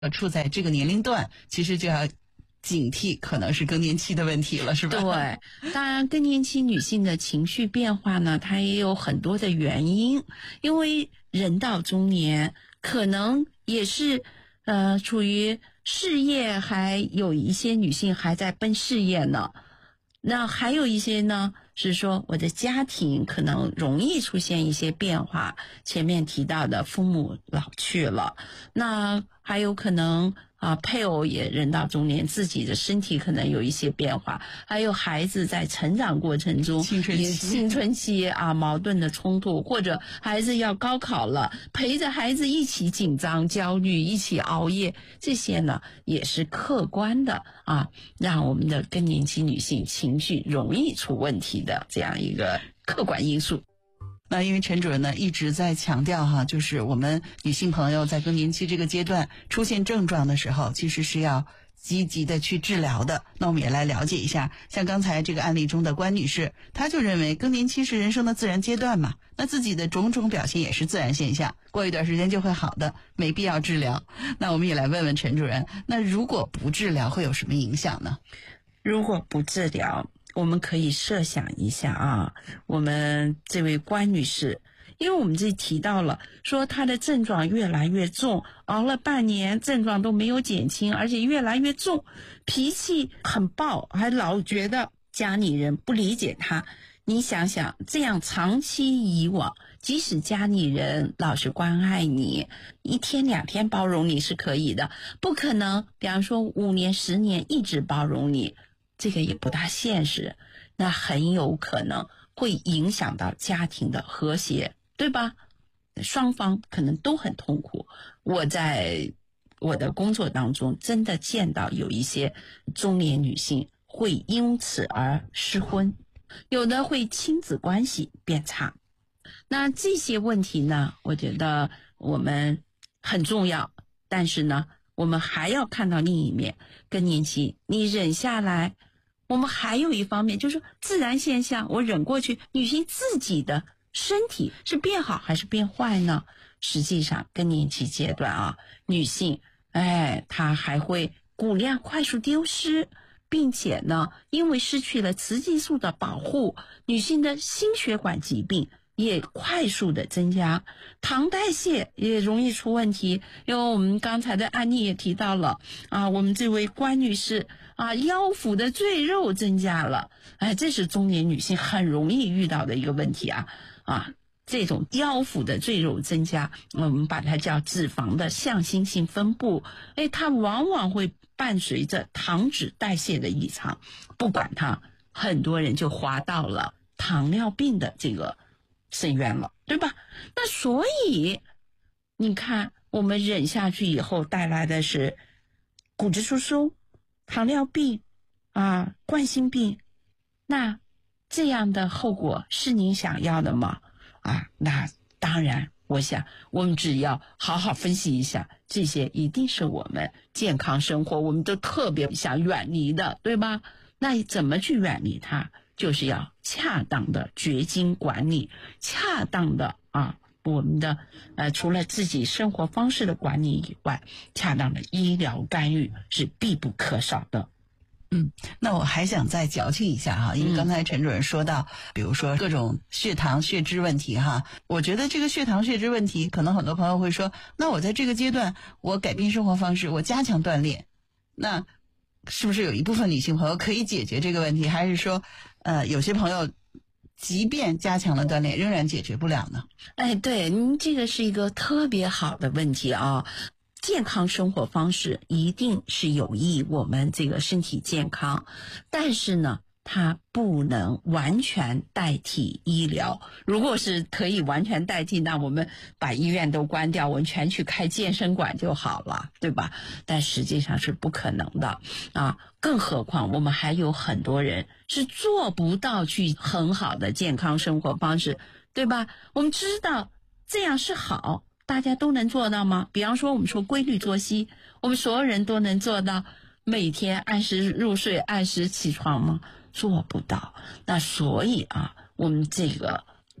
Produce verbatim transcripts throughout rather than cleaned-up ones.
处在这个年龄段，其实就要警惕可能是更年期的问题了，是吧？ 对，当然更年期女性的情绪变化呢，它也有很多的原因，因为人到中年可能也是呃处于事业，还有一些女性还在奔事业呢，那还有一些呢是说我的家庭可能容易出现一些变化，前面提到的父母老去了，那还有可能啊，配偶也人到中年，自己的身体可能有一些变化，还有孩子在成长过程中青春期青春期啊矛盾的冲突，或者孩子要高考了，陪着孩子一起紧张焦虑，一起熬夜，这些呢也是客观的啊，让我们的更年期女性情绪容易出问题的这样一个客观因素。 那因为陈主任呢一直在强调哈，就是我们女性朋友在更年期这个阶段出现症状的时候，其实是要积极的去治疗的。那我们也来了解一下，像刚才这个案例中的关女士，她就认为更年期是人生的自然阶段嘛，那自己的种种表现也是自然现象，过一段时间就会好的，没必要治疗。那我们也来问问陈主任，那如果不治疗会有什么影响呢？ 如果不治疗，我们可以设想一下啊，我们这位关女士，因为我们这里提到了说她的症状越来越重，熬了半年症状都没有减轻，而且越来越重，脾气很暴，还老觉得家里人不理解她。你想想，这样长期以往，即使家里人老是关爱你，一天两天包容你是可以的，不可能比方说五年十年一直包容你，这个也不大现实，那很有可能会影响到家庭的和谐，对吧？双方可能都很痛苦。我在我的工作当中真的见到有一些中年女性会因此而失婚，有的会亲子关系变差。那这些问题呢，我觉得我们很重要，但是呢我们还要看到另一面，更年期你忍下来，我们还有一方面就是自然现象，我忍过去，女性自己的身体是变好还是变坏呢？实际上更年期阶段啊，女性哎，她还会骨量快速丢失，并且呢因为失去了雌激素的保护，女性的心血管疾病也快速的增加，糖代谢也容易出问题。因为我们刚才的案例也提到了啊，我们这位关女士啊，腰腹的赘肉增加了，哎，这是中年女性很容易遇到的一个问题啊啊，这种腰腹的赘肉增加，我们把它叫脂肪的向心性分布，哎，它往往会伴随着糖脂代谢的异常，不管它，很多人就滑到了糖尿病的这个深渊了，对吧？那所以你看，我们忍下去以后带来的是骨质疏松、糖尿病啊、冠心病，那这样的后果是您想要的吗？啊，那当然，我想我们只要好好分析一下，这些一定是我们健康生活我们都特别想远离的，对吧？那怎么去远离它？就是要恰当的绝经管理，恰当的啊，我们的呃，除了自己生活方式的管理以外，恰当的医疗干预是必不可少的。 嗯，那我还想再矫情一下哈，因为刚才陈主任说到，比如说各种血糖、血脂问题哈，我觉得这个血糖、血脂问题，可能很多朋友会说，那我在这个阶段，我改变生活方式，我加强锻炼，那是不是有一部分女性朋友可以解决这个问题？还是说，呃，有些朋友即便加强了锻炼，仍然解决不了呢？ 哎，对，您这个是一个特别好的问题啊。健康生活方式一定是有益我们这个身体健康，但是呢它不能完全代替医疗。如果是可以完全代替，那我们把医院都关掉，我们全去开健身馆就好了，对吧？但实际上是不可能的啊！更何况我们还有很多人是做不到去很好的健康生活方式，对吧？我们知道这样是好，大家都能做到吗？比方说我们说规律作息，我们所有人都能做到每天按时入睡按时起床吗？做不到。那所以啊，我们这个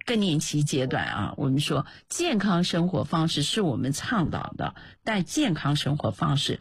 更年期阶段啊，我们说健康生活方式是我们倡导的，但健康生活方式